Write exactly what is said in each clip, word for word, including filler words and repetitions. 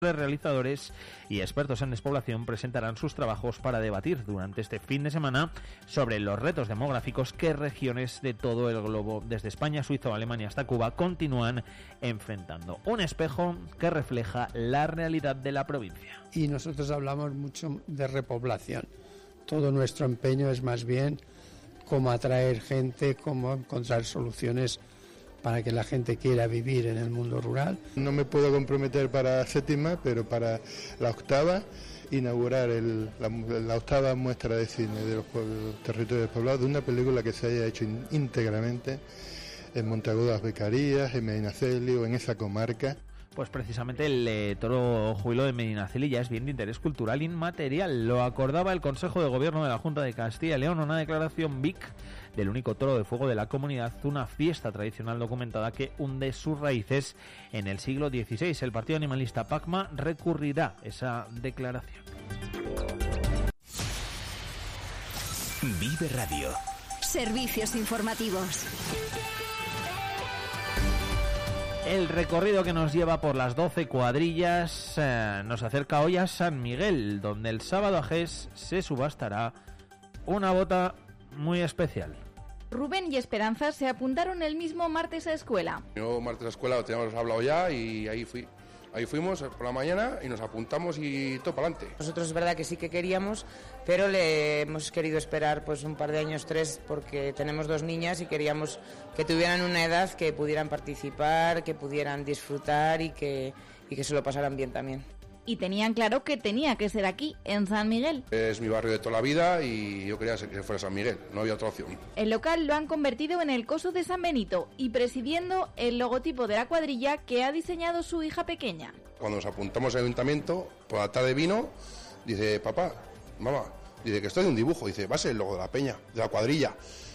realizadores y expertos en despoblación presentarán sus trabajos para debatir durante este fin de semana sobre los retos demográficos que regiones de todo el globo, desde España, Suiza, Alemania hasta Cuba, continúan enfrentando. Un espejo que refleja la realidad de la provincia. Y nosotros hablamos mucho de repoblación. Todo nuestro empeño es más bien cómo atraer gente, cómo encontrar soluciones para que la gente quiera vivir en el mundo rural. No me puedo comprometer para séptima, pero para la octava, inaugurar el, la, la octava muestra de cine de los territorios despoblados, de una película que se haya hecho íntegramente en Monteagudo Becarías, en Medinaceli o en esa comarca. Pues precisamente el eh, toro júbilo de Medinaceli ya es bien de interés cultural inmaterial. Lo acordaba el Consejo de Gobierno de la Junta de Castilla y León, una declaración B I C del único toro de fuego de la comunidad, una fiesta tradicional documentada que hunde sus raíces en el siglo dieciséis. El partido animalista PACMA recurrirá esa declaración. Vive Radio. Servicios informativos. El recorrido que nos lleva por las doce cuadrillas eh, nos acerca hoy a San Miguel, donde el sábado a Gés se subastará una bota muy especial. Rubén y Esperanza se apuntaron el mismo martes a escuela. Yo martes a escuela lo teníamos hablado ya y ahí fui. Ahí fuimos por la mañana y nos apuntamos y todo para adelante. Nosotros es verdad que sí que queríamos, pero le hemos querido esperar pues un par de años, tres, porque tenemos dos niñas y queríamos que tuvieran una edad que pudieran participar, que pudieran disfrutar y que, y que se lo pasaran bien también. Y tenían claro que tenía que ser aquí, en San Miguel. Es mi barrio de toda la vida y yo quería que fuera San Miguel, no había otra opción. El local lo han convertido en el Coso de San Benito y presidiendo el logotipo de la cuadrilla que ha diseñado su hija pequeña. Cuando nos apuntamos al ayuntamiento, por la tarde vino, dice, papá, mamá, dice que esto es un dibujo, dice, va a ser el logo de la peña, de la cuadrilla.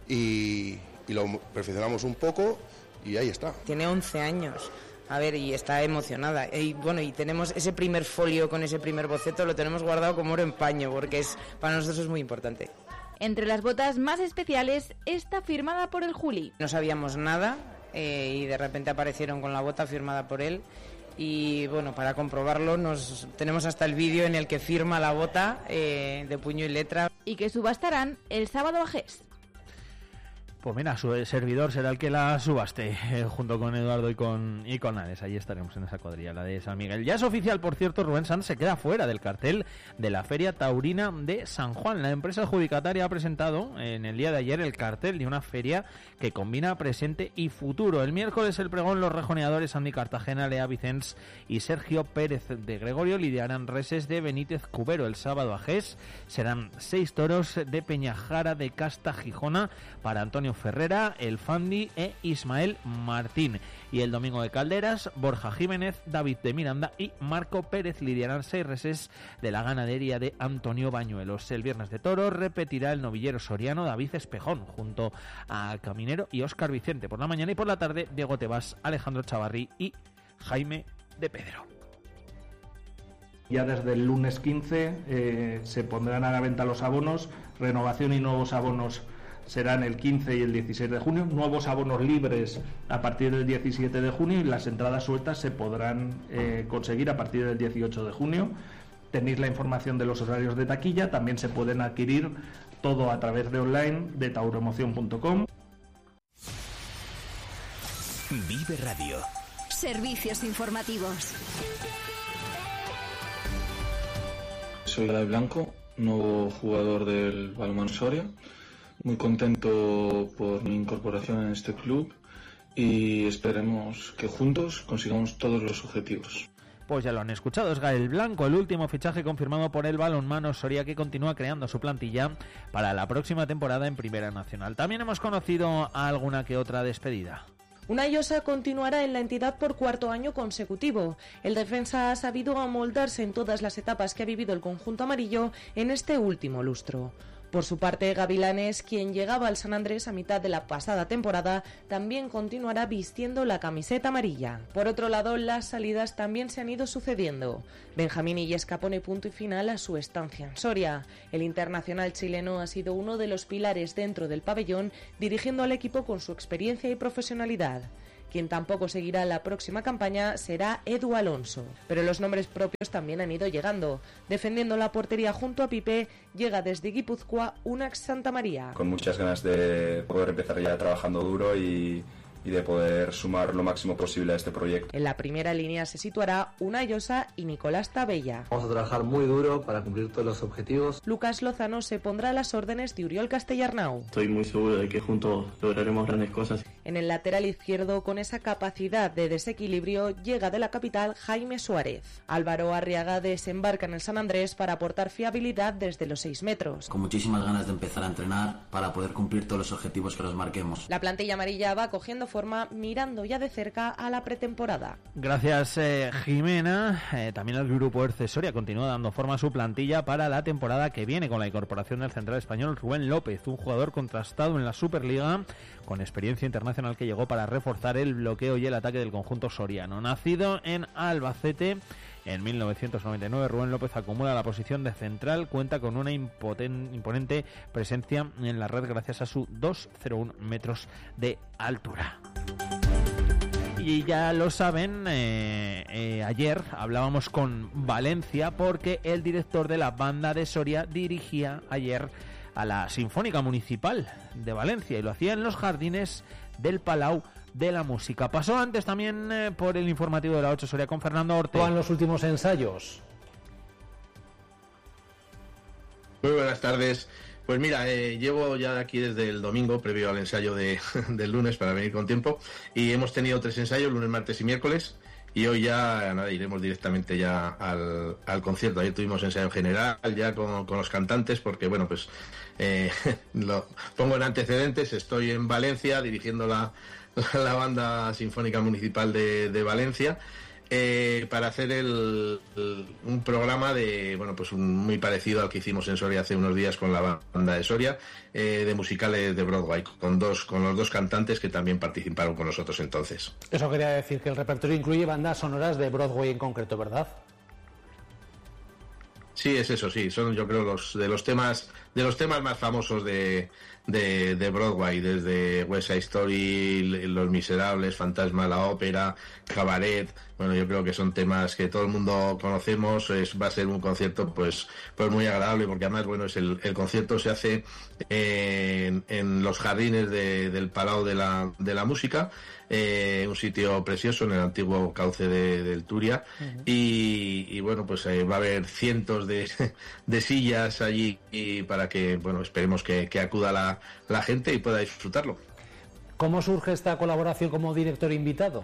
Y, y lo perfeccionamos un poco y ahí está. Tiene once años. A ver, y está emocionada. Y bueno, y tenemos ese primer folio con ese primer boceto, lo tenemos guardado como oro en paño, porque es para nosotros es muy importante. Entre las botas más especiales, esta firmada por el Juli. No sabíamos nada eh, y de repente aparecieron con la bota firmada por él. Y bueno, para comprobarlo nos tenemos hasta el vídeo en el que firma la bota eh, de puño y letra. Y que subastarán el sábado a Gés. Pues mira, su servidor será el que la subaste, eh, junto con Eduardo y con y con Alex. Allí estaremos en esa cuadrilla, la de San Miguel. Ya es oficial, por cierto, Rubén Sanz se queda fuera del cartel de la Feria Taurina de San Juan. La empresa adjudicataria ha presentado en el día de ayer el cartel de una feria que combina presente y futuro. El miércoles el pregón, los rejoneadores Andy Cartagena, Lea Vicens y Sergio Pérez de Gregorio lidiarán reses de Benítez Cubero. El sábado a Gés serán seis toros de Peñajara de Casta Gijona para Antonio Ferrera, El Fandi e Ismael Martín. Y el domingo de Calderas, Borja Jiménez, David de Miranda y Marco Pérez lidiarán seis reses de la ganadería de Antonio Bañuelos. El viernes de toros repetirá el novillero soriano David Espejón junto a Caminero y Óscar Vicente. Por la mañana y por la tarde, Diego Tebas, Alejandro Chavarrí y Jaime de Pedro. Ya desde el lunes quince eh, se pondrán a la venta los abonos, renovación y nuevos abonos serán el quince y el dieciséis de junio, nuevos abonos libres a partir del diecisiete de junio y las entradas sueltas se podrán eh, conseguir a partir del dieciocho de junio. Tenéis la información de los horarios de taquilla, también se pueden adquirir todo a través de online de tauroemoción punto com. Vive Radio. Servicios informativos. Soy Adai Blanco, nuevo jugador del Balonmano Soria. Muy contento por mi incorporación en este club y esperemos que juntos consigamos todos los objetivos. Pues ya lo han escuchado, es Gael Blanco, el último fichaje confirmado por el Balonmano Soria, que continúa creando su plantilla para la próxima temporada en Primera Nacional. También hemos conocido a alguna que otra despedida. Unai Osa continuará en la entidad por cuarto año consecutivo. El defensa ha sabido amoldarse en todas las etapas que ha vivido el conjunto amarillo en este último lustro. Por su parte, Gavilanes, quien llegaba al San Andrés a mitad de la pasada temporada, también continuará vistiendo la camiseta amarilla. Por otro lado, las salidas también se han ido sucediendo. Benjamín Illesca pone punto y final a su estancia en Soria. El internacional chileno ha sido uno de los pilares dentro del pabellón, dirigiendo al equipo con su experiencia y profesionalidad. Quien tampoco seguirá la próxima campaña será Edu Alonso. Pero los nombres propios también han ido llegando. Defendiendo la portería junto a Pipe, llega desde Guipúzcoa Unax Santamaría. Con muchas ganas de poder empezar ya trabajando duro y... y de poder sumar lo máximo posible a este proyecto. En la primera línea se situará Unai Osa y Nicolás Tabella. Vamos a trabajar muy duro para cumplir todos los objetivos. Lucas Lozano se pondrá a las órdenes de Uriol Castellarnau. Estoy muy seguro de que juntos lograremos grandes cosas. En el lateral izquierdo, con esa capacidad de desequilibrio, llega de la capital Jaime Suárez. Álvaro Arriaga desembarca en el San Andrés para aportar fiabilidad desde los seis metros. Con muchísimas ganas de empezar a entrenar para poder cumplir todos los objetivos que nos marquemos. La plantilla amarilla va cogiendo forma mirando ya de cerca a la pretemporada. Gracias, eh, Jimena. Eh, también el grupo Erce Soria continúa dando forma a su plantilla para la temporada que viene, con la incorporación del central español Rubén López, un jugador contrastado en la Superliga, con experiencia internacional que llegó para reforzar el bloqueo y el ataque del conjunto soriano. Nacido en Albacete en mil novecientos noventa y nueve, Rubén López acumula la posición de central, cuenta con una impoten- imponente presencia en la red gracias a su dos coma cero uno metros de altura. Y ya lo saben, eh, eh, ayer hablábamos con Valencia porque el director de la banda de Soria dirigía ayer a la Sinfónica Municipal de Valencia y lo hacía en los jardines del Palau de la Música. Pasó antes también eh, por el informativo de la ocho Soria con Fernando Ortega. En los últimos ensayos. Muy buenas tardes. Pues mira, eh, llevo ya aquí desde el domingo, previo al ensayo de, del lunes, para venir con tiempo, y hemos tenido tres ensayos, lunes, martes y miércoles, y hoy ya nada, iremos directamente ya al, al concierto. Ayer tuvimos ensayo general ya con, con los cantantes, porque bueno, pues eh, lo pongo en antecedentes, estoy en Valencia dirigiendo la, la banda sinfónica municipal de, de Valencia, Eh, para hacer el, el, un programa de bueno pues un, muy parecido al que hicimos en Soria hace unos días con la banda de Soria, eh, de musicales de Broadway, con dos con los dos cantantes que también participaron con nosotros entonces. Eso quería decir, que el repertorio incluye bandas sonoras de Broadway en concreto, ¿verdad? Sí, es eso, sí, son yo creo los de los temas de los temas más famosos de de, de Broadway, desde West Side Story, Los Miserables, Fantasma, la ópera, Cabaret. Bueno, yo creo que son temas que todo el mundo conocemos. Es, va a ser un concierto pues pues muy agradable, porque además bueno es el, el concierto se hace en, en los jardines de, del Palau de la de la Música, eh, un sitio precioso en el antiguo cauce de, del Turia. Uh-huh. y, y bueno pues eh, va a haber cientos de, de sillas allí y para que bueno esperemos que, que acuda la la gente y pueda disfrutarlo. ¿Cómo surge esta colaboración como director invitado?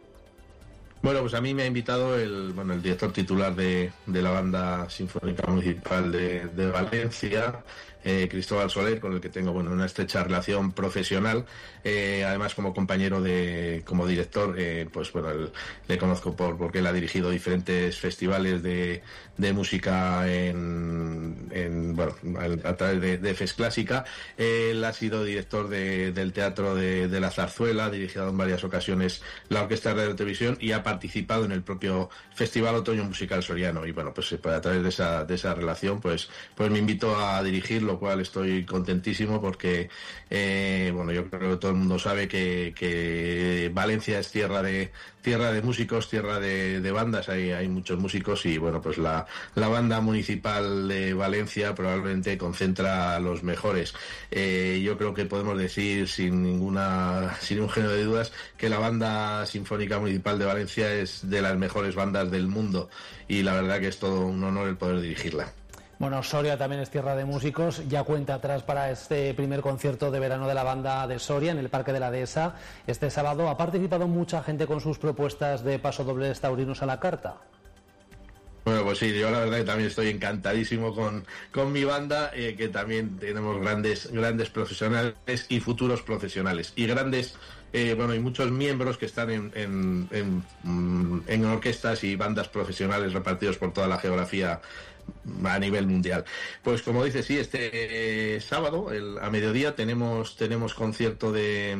Bueno, pues a mí me ha invitado el bueno el director titular de, de la banda sinfónica municipal de, de Valencia, eh, Cristóbal Soler, con el que tengo bueno una estrecha relación profesional, eh, además como compañero de como director, eh, pues bueno el, le conozco por porque él ha dirigido diferentes festivales de, de música en, en bueno a, a través de, de F E S Clásica. Él ha sido director de, del Teatro de, de la Zarzuela, ha dirigido en varias ocasiones la Orquesta de Radio Televisión y ha participado en el propio Festival Otoño Musical Soriano, y bueno pues a través de esa de esa relación pues pues me invitó a dirigir, lo cual estoy contentísimo porque eh, bueno yo creo que todo el mundo sabe que, que Valencia es tierra de tierra de músicos, tierra de, de bandas, hay, hay muchos músicos y bueno pues la, la banda municipal de Valencia probablemente concentra a los mejores. Eh, yo creo que podemos decir sin ninguna sin un género de dudas que la banda sinfónica municipal de Valencia es de las mejores bandas del mundo y la verdad que es todo un honor el poder dirigirla. Bueno, Soria también es tierra de músicos, ya cuenta atrás para este primer concierto de verano de la banda de Soria en el Parque de la Dehesa. Este sábado ha participado mucha gente con sus propuestas de pasodobles taurinos a la carta. Bueno, pues sí, yo la verdad que también estoy encantadísimo con, con mi banda, eh, que también tenemos grandes grandes profesionales y futuros profesionales y grandes eh, bueno, hay muchos miembros que están en, en, en, en orquestas y bandas profesionales repartidos por toda la geografía a nivel mundial. Pues como dice, sí, este eh, sábado el, a mediodía tenemos tenemos concierto de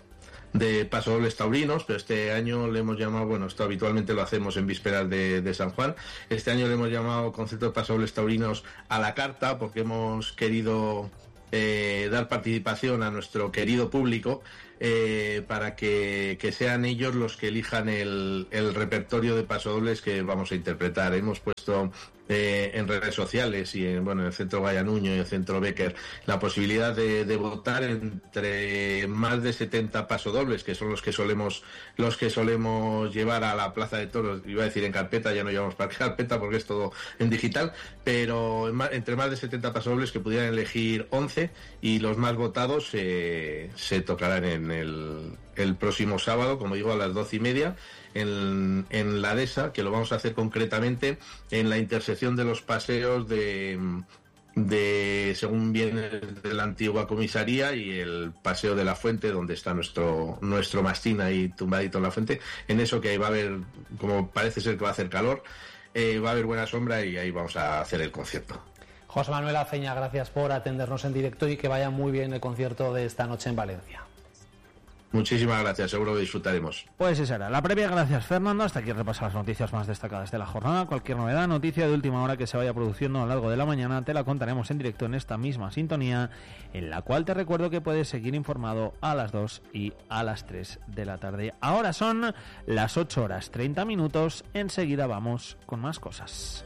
de pasodobles taurinos, pero este año le hemos llamado, bueno, esto habitualmente lo hacemos en vísperas de, de San Juan, este año le hemos llamado concierto de pasodobles taurinos a la carta, porque hemos querido eh, dar participación a nuestro querido público eh, para que, que sean ellos los que elijan el, el repertorio de pasodobles que vamos a interpretar. Hemos puesto eh, en redes sociales y en, bueno, en el Centro Vallanuño y el Centro Becker la posibilidad de, de votar entre más de setenta pasodobles, que son los que solemos los que solemos llevar a la Plaza de Toros. Iba a decir en carpeta, ya no llevamos para carpeta porque es todo en digital, pero entre más de setenta pasodobles que pudieran elegir once, y los más votados eh, se tocarán en el, el próximo sábado, como digo, a las doce y media en, en la Dehesa, que lo vamos a hacer concretamente en la intersección de los paseos de, de según viene de la antigua comisaría y el paseo de la Fuente, donde está nuestro nuestro mastín ahí tumbadito en la fuente. En eso, que ahí va a haber, como parece ser que va a hacer calor, eh, va a haber buena sombra y ahí vamos a hacer el concierto. José Manuel Aceña, gracias por atendernos en directo y que vaya muy bien el concierto de esta noche en Valencia. Muchísimas gracias, seguro que disfrutaremos. Pues esa era la previa, gracias Fernando. Hasta aquí repasar las noticias más destacadas de la jornada. Cualquier novedad, noticia de última hora que se vaya produciendo a lo largo de la mañana, te la contaremos en directo en esta misma sintonía, en la cual te recuerdo que puedes seguir informado a las dos y a las tres de la tarde. Ahora son las ocho horas treinta minutos, enseguida vamos con más cosas.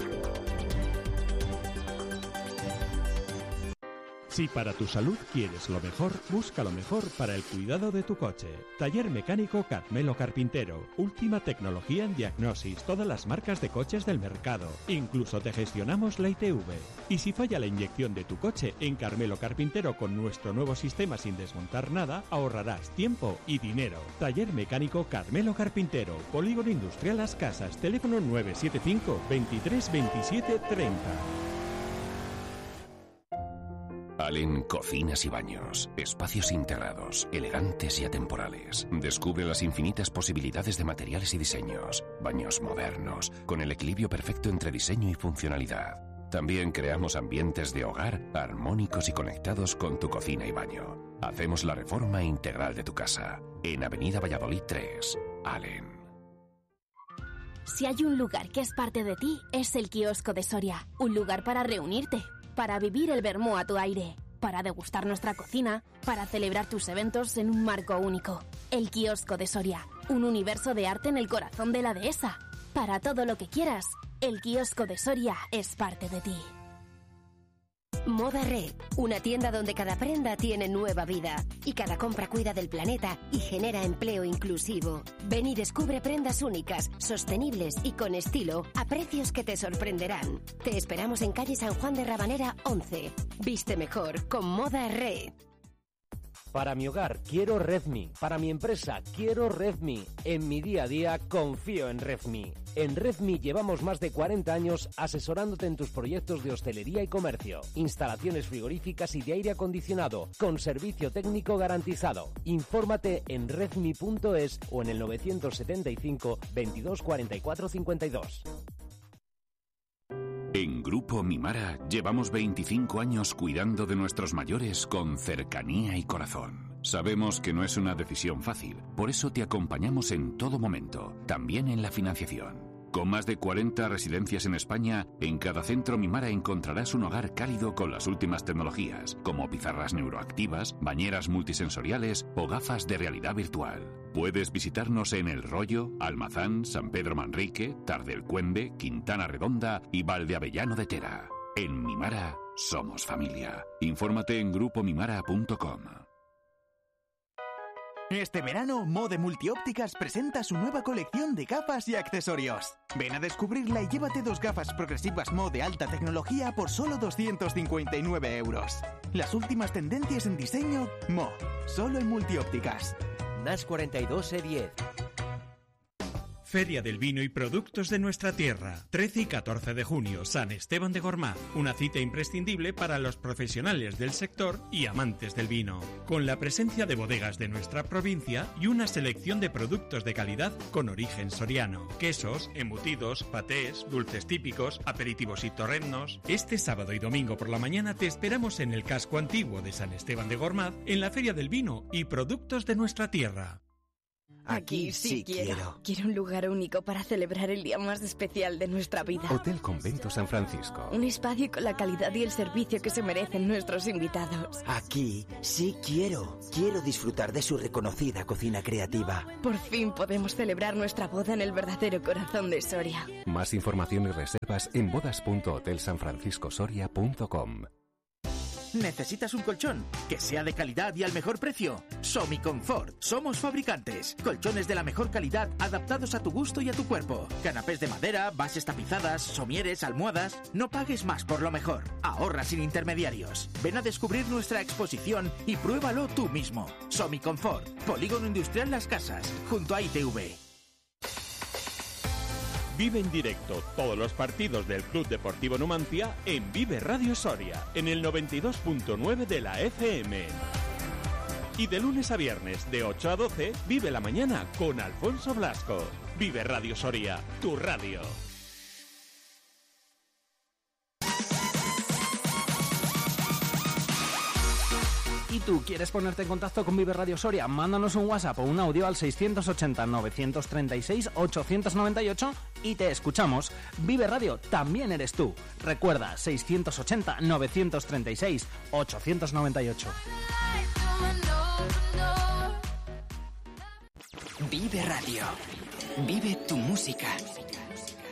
Si para tu salud quieres lo mejor, busca lo mejor para el cuidado de tu coche. Taller Mecánico Carmelo Carpintero. Última tecnología en diagnosis, todas las marcas de coches del mercado. Incluso te gestionamos la I T V. Y si falla la inyección de tu coche, en Carmelo Carpintero con nuestro nuevo sistema sin desmontar nada, ahorrarás tiempo y dinero. Taller Mecánico Carmelo Carpintero. Polígono Industrial Las Casas. Teléfono nueve siete cinco, veintitrés veintisiete treinta. Allen Cocinas y Baños. Espacios integrados, elegantes y atemporales. Descubre las infinitas posibilidades de materiales y diseños. Baños modernos, con el equilibrio perfecto entre diseño y funcionalidad. También creamos ambientes de hogar armónicos y conectados con tu cocina y baño. Hacemos la reforma integral de tu casa. En Avenida Valladolid tres. Allen. Si hay un lugar que es parte de ti, es el kiosco de Soria. Un lugar para reunirte, para vivir el vermú a tu aire, para degustar nuestra cocina, para celebrar tus eventos en un marco único. El kiosco de Soria, un universo de arte en el corazón de la dehesa. Para todo lo que quieras, el kiosco de Soria es parte de ti. Moda Red, una tienda donde cada prenda tiene nueva vida y cada compra cuida del planeta y genera empleo inclusivo. Ven y descubre prendas únicas, sostenibles y con estilo a precios que te sorprenderán. Te esperamos en calle San Juan de Rabanera once. Viste mejor con Moda Red. Para mi hogar quiero Redmi, para mi empresa quiero Redmi, en mi día a día confío en Redmi. En Redmi llevamos más de cuarenta años asesorándote en tus proyectos de hostelería y comercio, instalaciones frigoríficas y de aire acondicionado, con servicio técnico garantizado. Infórmate en redmi punto es o en el novecientos setenta y cinco, veintidós cuarenta y cuatro cincuenta y dos. En Grupo Mimara llevamos veinticinco años cuidando de nuestros mayores con cercanía y corazón. Sabemos que no es una decisión fácil, por eso te acompañamos en todo momento, también en la financiación. Con más de cuarenta residencias en España, en cada centro Mimara encontrarás un hogar cálido con las últimas tecnologías, como pizarras neuroactivas, bañeras multisensoriales o gafas de realidad virtual. Puedes visitarnos en El Rollo, Almazán, San Pedro Manrique, Tardelcuende, Quintana Redonda y Valdeavellano de Tera. En Mimara somos familia. Infórmate en grupo mimara punto com. Este verano, Mode Multiópticas presenta su nueva colección de gafas y accesorios. Ven a descubrirla y llévate dos gafas progresivas Mo de alta tecnología por solo doscientos cincuenta y nueve euros. Las últimas tendencias en diseño, Mo, solo en Multiópticas. N A S cuarenta y dos E diez. Feria del Vino y Productos de nuestra Tierra, trece y catorce de junio, San Esteban de Gormaz. Una cita imprescindible para los profesionales del sector y amantes del vino. Con la presencia de bodegas de nuestra provincia y una selección de productos de calidad con origen soriano. Quesos, embutidos, patés, dulces típicos, aperitivos y torreznos. Este sábado y domingo por la mañana te esperamos en el casco antiguo de San Esteban de Gormaz, en la Feria del Vino y Productos de nuestra Tierra. Aquí sí quiero. Quiero un lugar único para celebrar el día más especial de nuestra vida. Hotel Convento San Francisco. Un espacio con la calidad y el servicio que se merecen nuestros invitados. Aquí sí quiero. Quiero disfrutar de su reconocida cocina creativa. Por fin podemos celebrar nuestra boda en el verdadero corazón de Soria. Más información y reservas en bodas punto hotel san francisco soria punto com. ¿Necesitas un colchón que sea de calidad y al mejor precio? Somiconfort. Somos fabricantes. Colchones de la mejor calidad adaptados a tu gusto y a tu cuerpo. Canapés de madera, bases tapizadas, somieres, almohadas. No pagues más por lo mejor. Ahorra sin intermediarios. Ven a descubrir nuestra exposición y pruébalo tú mismo. Somiconfort. Polígono Industrial Las Casas, junto a I T V. Vive en directo todos los partidos del Club Deportivo Numancia en Vive Radio Soria, en el noventa y dos punto nueve de la F M. Y de lunes a viernes, de ocho a doce, vive la mañana con Alfonso Blasco. Vive Radio Soria, tu radio. ¿Y tú quieres ponerte en contacto con Vive Radio Soria? Mándanos un WhatsApp o un audio al seiscientos ochenta, novecientos treinta y seis, ochocientos noventa y ocho y te escuchamos. Vive Radio también eres tú. Recuerda, seiscientos ochenta, novecientos treinta y seis, ochocientos noventa y ocho. Vive Radio. Vive tu música.